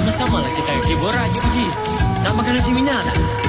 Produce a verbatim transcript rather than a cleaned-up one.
Sama-sama lah kita ke Bora, Haji Puji. Nak makan nasi minyak tak?